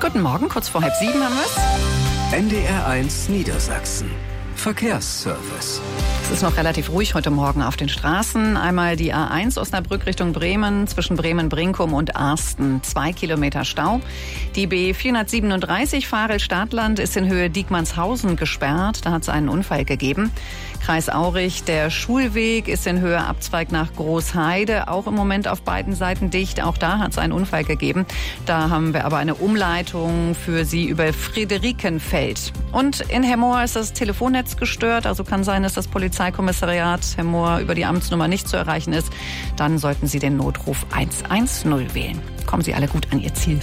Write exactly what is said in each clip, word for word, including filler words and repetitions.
Guten Morgen, kurz vor halb sieben haben wir es. N D R eins Niedersachsen. Verkehrsservice. Es ist noch relativ ruhig heute Morgen auf den Straßen. Einmal die A eins Osnabrück Richtung Bremen, zwischen Bremen-Brinkum und Arsten. Zwei Kilometer Stau. Die B vierhundertsiebenunddreißig Farel-Stadtland ist in Höhe Diekmannshausen gesperrt. Da hat es einen Unfall gegeben. Kreis Aurich, der Schulweg ist in Höhe Abzweig nach Großheide. Auch im Moment auf beiden Seiten dicht. Auch da hat es einen Unfall gegeben. Da haben wir aber eine Umleitung für Sie über Friederikenfeld. Und in Hemmoor ist das Telefonnetz gestört. Also kann sein, dass das Polizeikommissariat Hemmoor über die Amtsnummer nicht zu erreichen ist. Dann sollten Sie den Notruf eins eins null wählen. Kommen Sie alle gut an Ihr Ziel.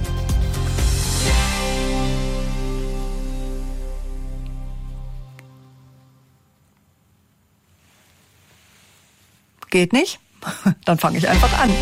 Geht nicht? Dann fange ich einfach an.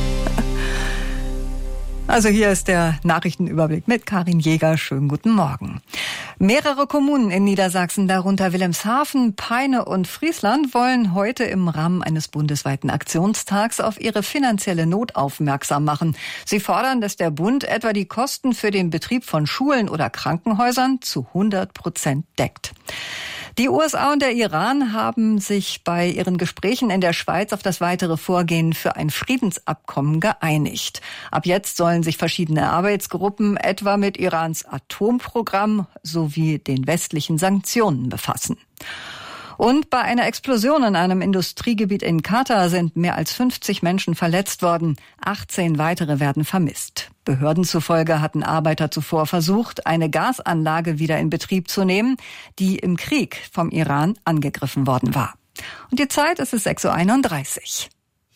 Also hier ist der Nachrichtenüberblick mit Karin Jäger. Schönen guten Morgen. Mehrere Kommunen in Niedersachsen, darunter Wilhelmshaven, Peine und Friesland, wollen heute im Rahmen eines bundesweiten Aktionstags auf ihre finanzielle Not aufmerksam machen. Sie fordern, dass der Bund etwa die Kosten für den Betrieb von Schulen oder Krankenhäusern zu hundert Prozent deckt. Die U S A und der Iran haben sich bei ihren Gesprächen in der Schweiz auf das weitere Vorgehen für ein Friedensabkommen geeinigt. Ab jetzt sollen sich verschiedene Arbeitsgruppen etwa mit Irans Atomprogramm sowie den westlichen Sanktionen befassen. Und bei einer Explosion in einem Industriegebiet in Katar sind mehr als fünfzig Menschen verletzt worden. achtzehn weitere werden vermisst. Behörden zufolge hatten Arbeiter zuvor versucht, eine Gasanlage wieder in Betrieb zu nehmen, die im Krieg vom Iran angegriffen worden war. Und die Zeit ist es sechs Uhr einunddreißig.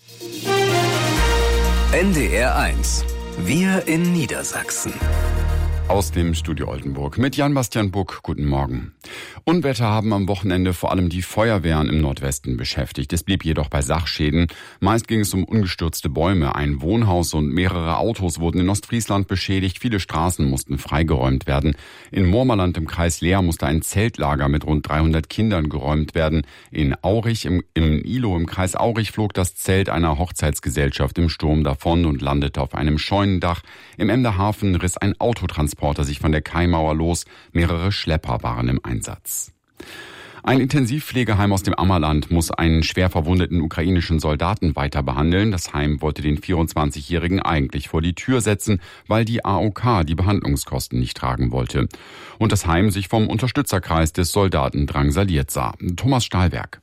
N D R eins. Wir in Niedersachsen. Aus dem Studio Oldenburg mit Jan-Bastian Buck. Guten Morgen. Unwetter haben am Wochenende vor allem die Feuerwehren im Nordwesten beschäftigt. Es blieb jedoch bei Sachschäden. Meist ging es um umgestürzte Bäume. Ein Wohnhaus und mehrere Autos wurden in Ostfriesland beschädigt. Viele Straßen mussten freigeräumt werden. In Murmerland im Kreis Leer musste ein Zeltlager mit rund dreihundert Kindern geräumt werden. In Aurich, im, im Ilo im Kreis Aurich, flog das Zelt einer Hochzeitsgesellschaft im Sturm davon und landete auf einem Scheunendach. Im Emderhafen riss ein Autotransporter sich von der Kaimauer los. Mehrere Schlepper waren im Einsatz. Ein Intensivpflegeheim aus dem Ammerland muss einen schwer verwundeten ukrainischen Soldaten weiter behandeln. Das Heim wollte den vierundzwanzigjährigen eigentlich vor die Tür setzen, weil die A O K die Behandlungskosten nicht tragen wollte. Und das Heim sich vom Unterstützerkreis des Soldaten drangsaliert sah. Thomas Stahlberg.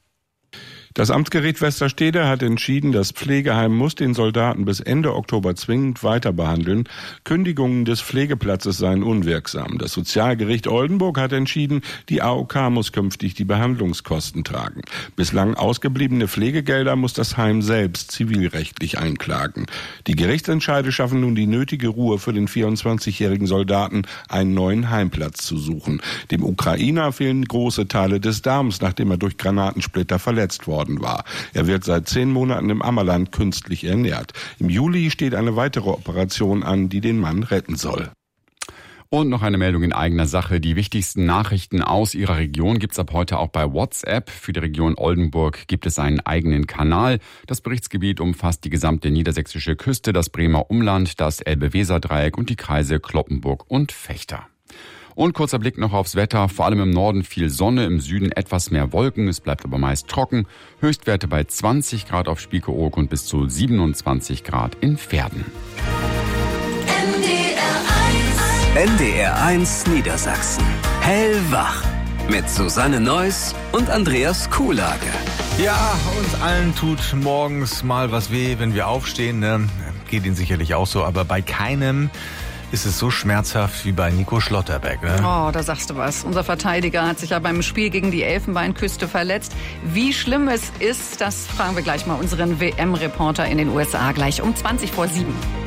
Das Amtsgericht Westerstede hat entschieden, das Pflegeheim muss den Soldaten bis Ende Oktober zwingend weiter behandeln. Kündigungen des Pflegeplatzes seien unwirksam. Das Sozialgericht Oldenburg hat entschieden, die A O K muss künftig die Behandlungskosten tragen. Bislang ausgebliebene Pflegegelder muss das Heim selbst zivilrechtlich einklagen. Die Gerichtsentscheide schaffen nun die nötige Ruhe für den vierundzwanzigjährigen Soldaten, einen neuen Heimplatz zu suchen. Dem Ukrainer fehlen große Teile des Darms, nachdem er durch Granatensplitter verletzt worden war. Er wird seit zehn Monaten im Ammerland künstlich ernährt. Im Juli steht eine weitere Operation an, die den Mann retten soll. Und noch eine Meldung in eigener Sache. Die wichtigsten Nachrichten aus Ihrer Region gibt's ab heute auch bei WhatsApp. Für die Region Oldenburg gibt es einen eigenen Kanal. Das Berichtsgebiet umfasst die gesamte niedersächsische Küste, das Bremer Umland, das Elbe-Weser-Dreieck und die Kreise Cloppenburg und Vechta. Und kurzer Blick noch aufs Wetter. Vor allem im Norden viel Sonne, im Süden etwas mehr Wolken. Es bleibt aber meist trocken. Höchstwerte bei zwanzig Grad auf Spiekeroog und bis zu siebenundzwanzig Grad in Verden. N D R eins Niedersachsen. Hellwach. Mit Susanne Neuss und Andreas Kuhlage. Ja, uns allen tut morgens mal was weh, wenn wir aufstehen. Ne? Geht Ihnen sicherlich auch so, aber bei keinem ist es so schmerzhaft wie bei Nico Schlotterbeck. Ne? Oh, da sagst du was. Unser Verteidiger hat sich ja beim Spiel gegen die Elfenbeinküste verletzt. Wie schlimm es ist, das fragen wir gleich mal unseren W M-Reporter in den U S A gleich um zwanzig vor sieben.